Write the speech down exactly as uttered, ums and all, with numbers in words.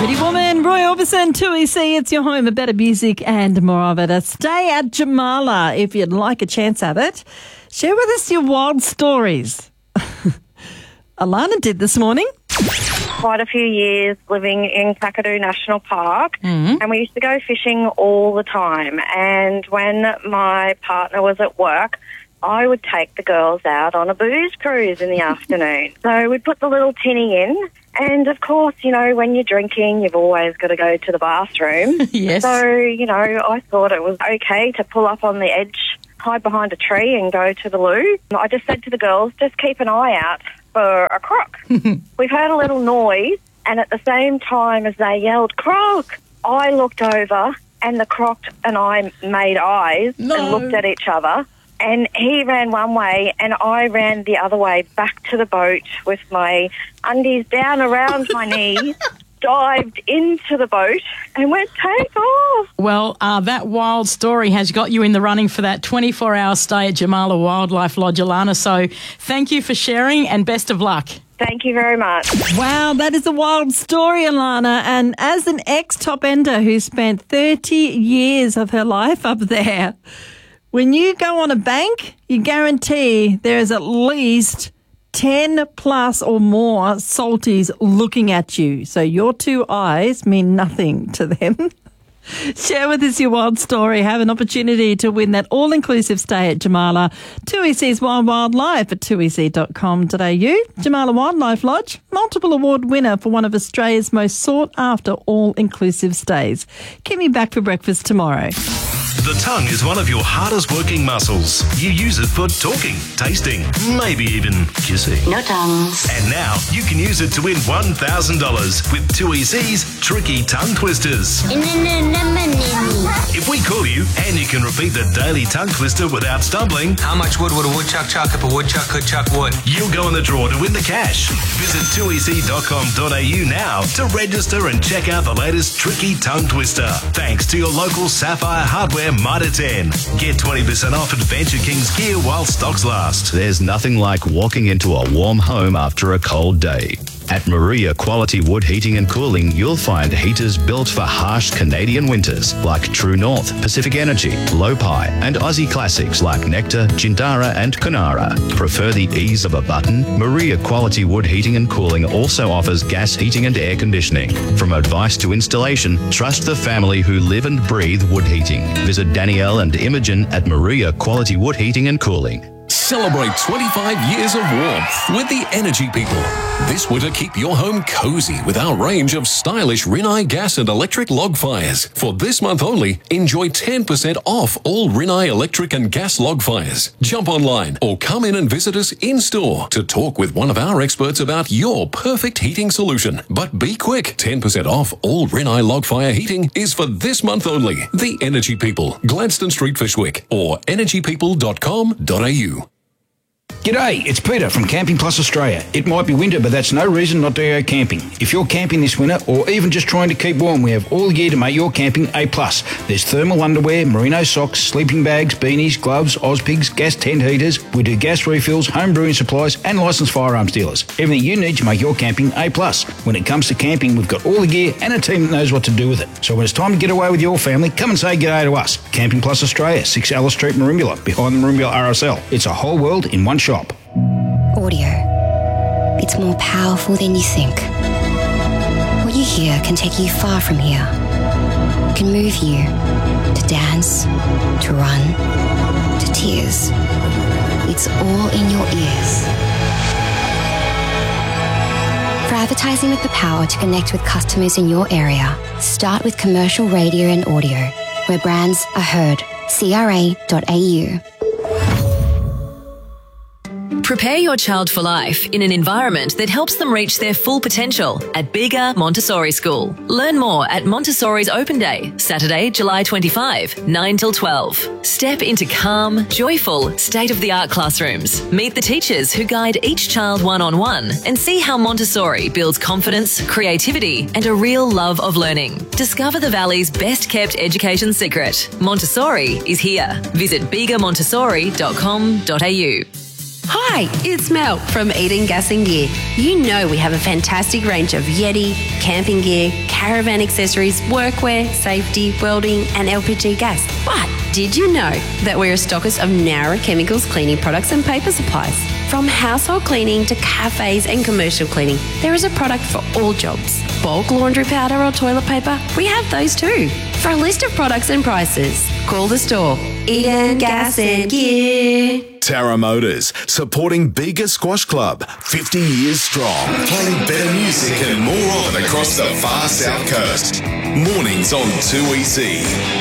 Pretty Woman, Roy Orbison, two E C. It's your home of better music and more of it. A stay at Jamala if you'd like a chance at it. Share with us your wild stories. Alana did this morning. Quite a few years living in Kakadu National Park, Mm-hmm. and we used to go fishing all the time. And when my partner was at work, I would take the girls out on a booze cruise in the afternoon. So we'd put the little tinny in, and of course, you know, when you're drinking, you've always got to go to the bathroom. Yes. So, you know, I thought it was okay to pull up on the edge, hide behind a tree and go to the loo. I just said to the girls, just keep an eye out for a croc. We've heard a little noise, and at the same time as they yelled, croc, I looked over and the croc and I made eyes No. and looked at each other. And he ran one way and I ran the other way back to the boat with my undies down around my knees, dived into the boat and went take off. Well, uh, that wild story has got you in the running for that twenty-four hour stay at Jamala Wildlife Lodge, Alana. So thank you for sharing and best of luck. Thank you very much. Wow, that is a wild story, Alana. And as an ex-top ender who spent thirty years of her life up there, when you go on a bank, you guarantee there is at least ten plus or more salties looking at you. So your two eyes mean nothing to them. Share with us your wild story. Have an opportunity to win that all-inclusive stay at Jamala. two E C's Wild Wildlife at two e c dot com dot a u. Jamala Wildlife Lodge, multiple award winner for one of Australia's most sought-after all-inclusive stays. Keep me back for breakfast tomorrow. The tongue is one of your hardest working muscles. You use it for talking, tasting, maybe even kissing. No tongues. And now you can use it to win one thousand dollars with two E C's Tricky Tongue Twisters. If we call you and you can repeat the daily tongue twister without stumbling, How much wood would a woodchuck chuck if a woodchuck could chuck wood? you'll go in the draw to win the cash. Visit two e c dot com dot a u now to register and check out the latest Tricky Tongue Twister. Thanks to your local Sapphire Hardware Mitre ten. Get twenty percent off Adventure Kings gear while stocks last. There's nothing like walking into a warm home after a cold day. At Maria Quality Wood Heating and Cooling, you'll find heaters built for harsh Canadian winters like True North, Pacific Energy, Lopi, and Aussie classics like Nectar, Jindara, and Kunara. Prefer the ease of a button? Maria Quality Wood Heating and Cooling also offers gas heating and air conditioning. From advice to installation, trust the family who live and breathe wood heating. Visit Danielle and Imogen at Maria Quality Wood Heating and Cooling. Celebrate twenty-five years of warmth with the Energy People. This winter, keep your home cozy with our range of stylish Rinnai gas and electric log fires. For this month only, enjoy ten percent off all Rinnai electric and gas log fires. Jump online or come in and visit us in-store to talk with one of our experts about your perfect heating solution. But be quick, ten percent off all Rinnai log fire heating is for this month only. The Energy People, Gladstone Street, Fishwick, or energy people dot com dot a u. G'day, it's Peter from Camping Plus Australia. It might be winter, but that's no reason not to go camping. If you're camping this winter or even just trying to keep warm, we have all the gear to make your camping A plus. There's thermal underwear, merino socks, sleeping bags, beanies, gloves, Ozpigs, gas tent heaters. We do gas refills, home brewing supplies and licensed firearms dealers. Everything you need to make your camping A plus. When it comes to camping, we've got all the gear and a team that knows what to do with it. So when it's time to get away with your family, come and say g'day to us. Camping Plus Australia, six Alice Street, Merimbula, behind the Merimbula R S L. It's a whole world in one shop. Audio. It's more powerful than you think. What you hear can take you far from here. It can move you to dance, to run, to tears. It's all in your ears. For advertising with the power to connect with customers in your area, start with commercial radio and audio, where brands are heard. C R A dot A U. Prepare your child for life in an environment that helps them reach their full potential at Bega Montessori School. Learn more at Montessori's Open Day, Saturday, July twenty-fifth, nine till twelve. Step into calm, joyful, state-of-the-art classrooms. Meet the teachers who guide each child one-on-one and see how Montessori builds confidence, creativity, and a real love of learning. Discover the Valley's best-kept education secret. Montessori is here. Visit bega montessori dot com dot a u. Hi, it's Mel from Eden Gas and Gear. You know we have a fantastic range of Yeti, camping gear, caravan accessories, workwear, safety, welding and L P G gas. But did you know that we're a stockist of Nowra Chemicals cleaning products and paper supplies? From household cleaning to cafes and commercial cleaning, there is a product for all jobs. Bulk laundry powder or toilet paper, we have those too. For a list of products and prices, call the store. Eden Gas and Gear. Tara Motors, supporting Bega Squash Club, fifty years strong. Playing better music and more of it across the far south coast. Mornings on two E C.